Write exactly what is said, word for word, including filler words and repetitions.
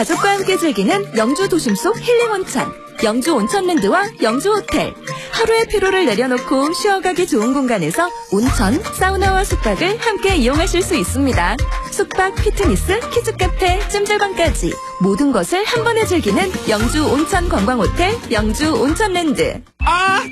가족과 함께 즐기는 영주 도심 속 힐링 온천, 영주 온천랜드와 영주 호텔. 하루의 피로를 내려놓고 쉬어가기 좋은 공간에서 온천, 사우나와 숙박을 함께 이용하실 수 있습니다. 숙박, 피트니스, 키즈카페, 찜질방까지 모든 것을 한 번에 즐기는 영주 온천 관광호텔 영주 온천랜드. 아!